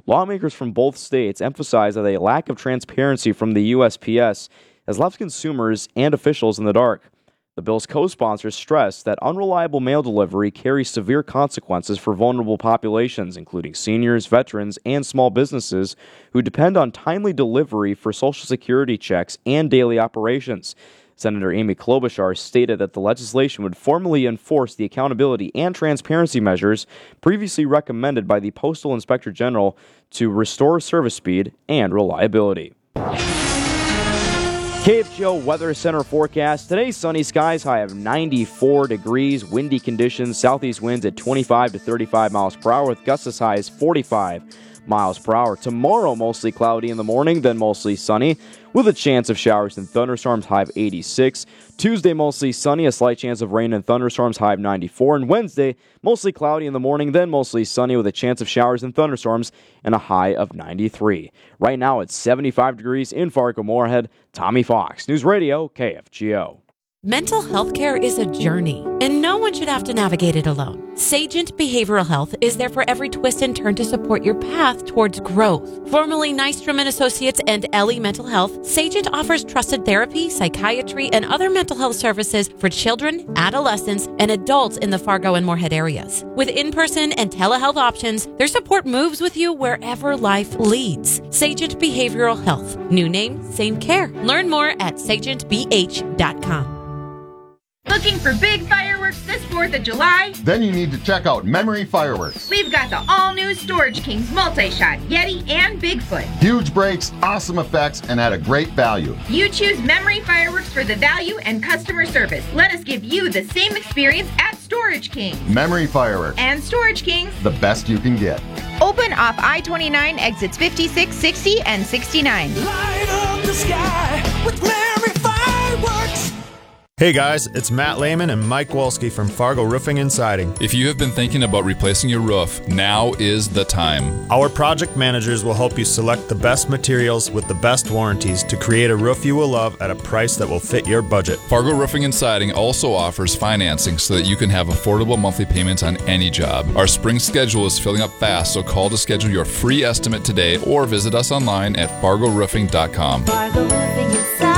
Lawmakers from both states emphasize that a lack of transparency from the USPS has left consumers and officials in the dark. The bill's co-sponsors stress that unreliable mail delivery carries severe consequences for vulnerable populations, including seniors, veterans, and small businesses who depend on timely delivery for Social Security checks and daily operations. Senator Amy Klobuchar stated that the legislation would formally enforce the accountability and transparency measures previously recommended by the Postal Inspector General to restore service speed and reliability. KFGO Weather Center forecast. Today, sunny skies, high of 94 degrees, windy conditions, southeast winds at 25 to 35 miles per hour with gusts as high as 45 miles per hour. Tomorrow, mostly cloudy in the morning, then mostly sunny with a chance of showers and thunderstorms, high of 86. Tuesday, mostly sunny, a slight chance of rain and thunderstorms, high of 94. And Wednesday, mostly cloudy in the morning, then mostly sunny with a chance of showers and thunderstorms and a high of 93. Right now, it's 75 degrees in Fargo-Moorhead. Tommy Fox, News Radio, KFGO. Mental health care is a journey, and no one should have to navigate it alone. Sagent Behavioral Health is there for every twist and turn to support your path towards growth. Formerly Nystrom and Associates and Ellie Mental Health, Sagent offers trusted therapy, psychiatry, and other mental health services for children, adolescents, and adults in the Fargo and Moorhead areas. With in-person and telehealth options, their support moves with you wherever life leads. Sagent Behavioral Health. New name, same care. Learn more at sagentbh.com. Looking for big fireworks this 4th of July? Then you need to check out Memory Fireworks. We've got the all-new Storage Kings multi-shot, Yeti, and Bigfoot. Huge breaks, awesome effects, and at a great value. You choose Memory Fireworks for the value and customer service. Let us give you the same experience at Storage Kings. Memory Fireworks. And Storage Kings. The best you can get. Open off I-29, exits 56, 60, and 69. Light up the sky with Memory Fireworks. Hey guys, it's Matt Lehman and Mike Wolski from Fargo Roofing and Siding. If you have been thinking about replacing your roof, now is the time. Our project managers will help you select the best materials with the best warranties to create a roof you will love at a price that will fit your budget. Fargo Roofing and Siding also offers financing so that you can have affordable monthly payments on any job. Our spring schedule is filling up fast, so call to schedule your free estimate today or visit us online at fargoroofing.com. Fargo Roofing and Siding.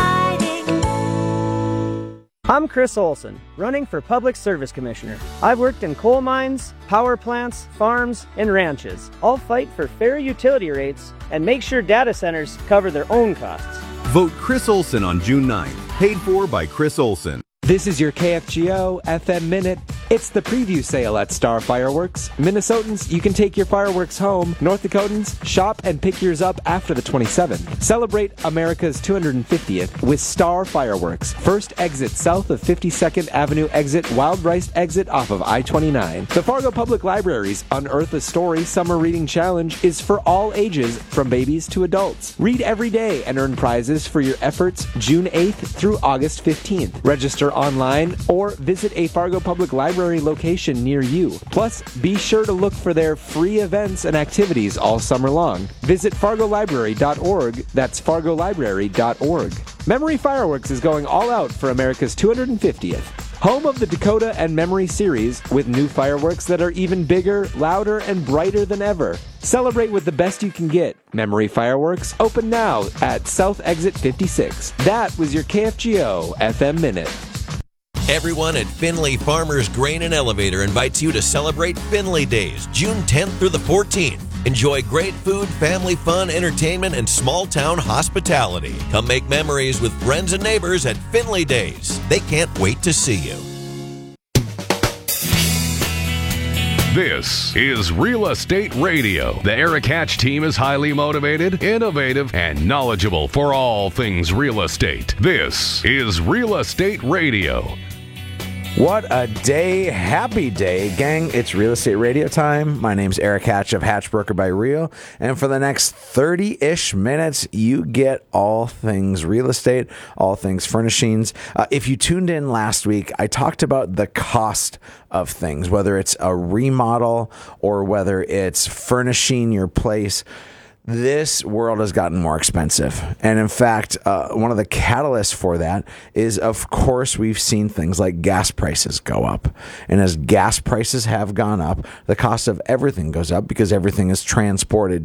I'm Chris Olson, running for Public Service Commissioner. I've worked in coal mines, power plants, farms, and ranches. I'll fight for fair utility rates and make sure data centers cover their own costs. Vote Chris Olson on June 9th. Paid for by Chris Olson. This is your KFGO FM Minute. It's the preview sale at Star Fireworks. Minnesotans, you can take your fireworks home. North Dakotans, shop and pick yours up after the 27th. Celebrate America's 250th with Star Fireworks. First exit south of 52nd Avenue exit, Wild Rice exit off of I-29. The Fargo Public Library's Unearth a Story Summer Reading Challenge is for all ages, from babies to adults. Read every day and earn prizes for your efforts June 8th through August 15th. Register online or visit a Fargo Public Library location near you. Plus, be sure to look for their free events and activities all summer long. Visit fargolibrary.org. That's fargolibrary.org. Memory Fireworks is going all out for America's 250th. Home of the Dakota and Memory series with new fireworks that are even bigger, louder, and brighter than ever. Celebrate with the best you can get. Memory Fireworks open now at South Exit 56. That was your KFGO FM Minute. Everyone at Finley Farmers Grain and Elevator invites you to celebrate Finley Days, June 10th through the 14th. Enjoy great food, family fun, entertainment, and small-town hospitality. Come make memories with friends and neighbors at Finley Days. They can't wait to see you. This is Real Estate Radio. The Eric Hatch team is highly motivated, innovative, and knowledgeable for all things real estate. This is Real Estate Radio. What a day. Happy day, gang. It's Real Estate Radio time. My name's Eric Hatch of Hatch Broker by Real. And for the next 30-ish minutes, you get all things real estate, all things furnishings. If you tuned in last week, I talked about the cost of things, whether it's a remodel or whether it's furnishing your place. This world has gotten more expensive. And in fact, one of the catalysts for that is, of course, we've seen things like gas prices go up. And as gas prices have gone up, the cost of everything goes up because everything is transported